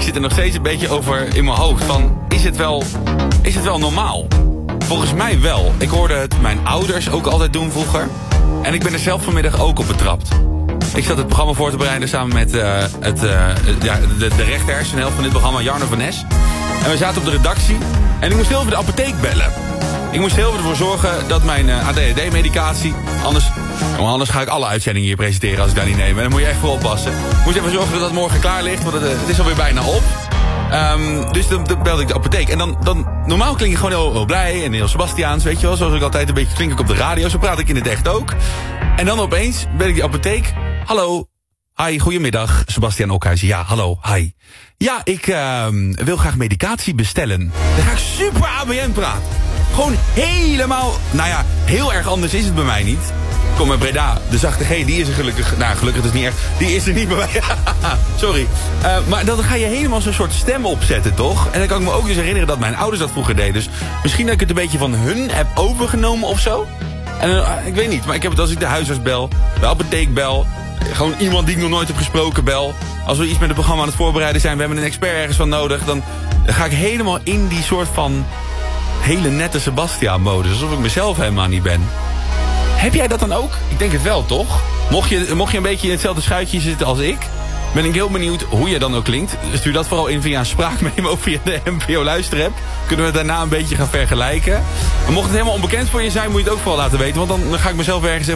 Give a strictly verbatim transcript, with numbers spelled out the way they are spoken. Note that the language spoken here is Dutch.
zit er nog steeds een beetje over in mijn hoofd. Van, is het wel, is het wel normaal? Volgens mij wel. Ik hoorde het mijn ouders ook altijd doen vroeger. En ik ben er zelf vanmiddag ook op betrapt. Ik zat het programma voor te bereiden samen met uh, het, uh, ja, de, de rechterhersenhelft van dit programma, Jarno van Nes. En we zaten op de redactie en ik moest heel even de apotheek bellen. Ik moest heel veel ervoor zorgen dat mijn uh, A D H D-medicatie... Anders, anders ga ik alle uitzendingen hier presenteren als ik daar niet neem. En dan moet je echt voor oppassen. Ik moest even zorgen dat dat morgen klaar ligt, want het, uh, het is alweer bijna op. Um, dus dan, dan belde ik de apotheek. En dan, dan normaal klink ik gewoon heel, heel blij en heel Sebastiaans, weet je wel. Zoals ik altijd een beetje klink ik op de radio. Zo praat ik in het echt ook. En dan opeens bel ik die apotheek. Hallo. Hi, goedemiddag. Sebastian Okhuizen. Ja, hallo. Hi. Ja, ik uh, wil graag medicatie bestellen. Dan ga ik super A B N praten. Gewoon helemaal... Nou ja, heel erg anders is het bij mij niet. Kom maar Breda, de zachte G, die is er gelukkig... Nou, gelukkig is niet echt. Die is er niet bij mij. Sorry. Uh, maar dan ga je helemaal zo'n soort stem opzetten, toch? En dan kan ik me ook dus herinneren dat mijn ouders dat vroeger deden. Dus misschien dat ik het een beetje van hun heb overgenomen of zo. En uh, ik weet niet, maar ik heb het als ik de huisarts bel, de apotheek bel... Gewoon iemand die ik nog nooit heb gesproken bel. Als we iets met het programma aan het voorbereiden zijn... we hebben een expert ergens van nodig... dan ga ik helemaal in die soort van... hele nette Sebastian-modus. Alsof ik mezelf helemaal niet ben. Heb jij dat dan ook? Ik denk het wel, toch? Mocht je, mocht je een beetje in hetzelfde schuitje zitten als ik... ben ik heel benieuwd hoe je dan ook klinkt. Stuur dat vooral in via een spraakmemo of via de N P O luisterrap. Kunnen we het daarna een beetje gaan vergelijken. En mocht het helemaal onbekend voor je zijn... moet je het ook vooral laten weten. Want dan ga ik mezelf ergens even